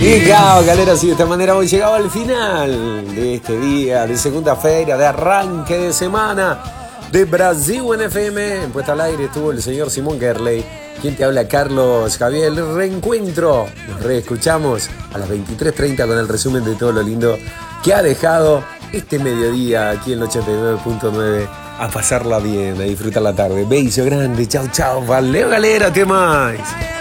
Y claro, galera, así de esta manera hemos llegado al final de este día de segunda-feira, de arranque de semana de Brasil en FM. En puesta al aire estuvo el señor Simón Gerley. Quien te habla, Carlos Javier. El reencuentro. Nos reescuchamos a las 23:30 con el resumen de todo lo lindo que ha dejado este mediodía aquí en el 89.9. A pasarla bien, a disfrutar la tarde. Beso grande, chau, chau. Valeu, galera, até mais.